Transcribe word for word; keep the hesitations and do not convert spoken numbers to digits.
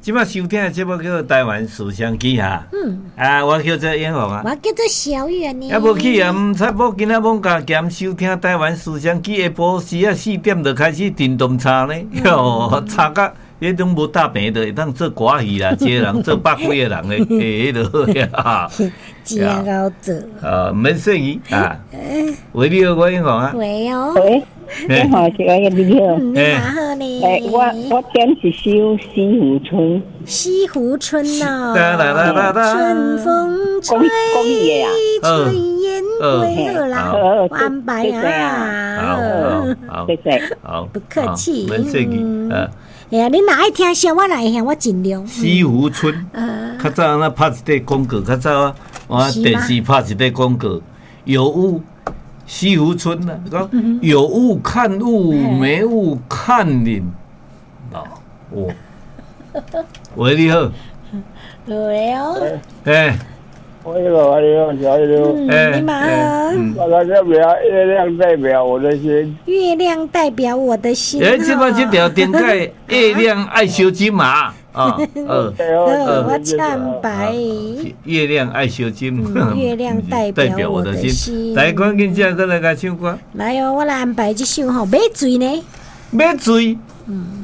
即摆收听的节目叫做台湾思想机哈。嗯。啊，我叫做英红啊。 我叫做小圆呢。 啊，无去啊，毋知某今仔某甲兼收听台湾思想机，下晡时啊四点就开始电动车呢，哟，车甲迄种无大病的，会当做歌戏啦，一个人做百几个人的，诶，迄落呀。 真好做。 啊，毋免说伊啊。喂，你好，我英红啊。 喂哦。 喂。你好，这个你好。 你好呢。 哎，我我点一首《西湖春》。 西湖春哦。 啦啦啦啦啦。 春风吹，炊烟归二郎。我安排啊。 好好， 谢谢。 好， 不客气。 没客气。啊。 哎呀，你哪爱听笑，我来听，我尽量。 西湖春。呃。较早那拍一块广告，较早啊，我电视拍一块广告，有雾。西湖村呐、啊，讲有雾看雾，没雾看人。哦，哦，喂，你好。 对哦。 哎。 喂，你好，你好，小刘。 哎，你好。 我来代表月亮代表我的心。 月亮代表我的心。 哎，这把这条点开，月亮爱烧金马。啊， 呃，呃，我唱白。 月亮爱烧金， 月亮代表我的心。 来，赶紧这个来个唱歌。 来哦，我来安排这首吼，买醉呢。 买醉。 嗯。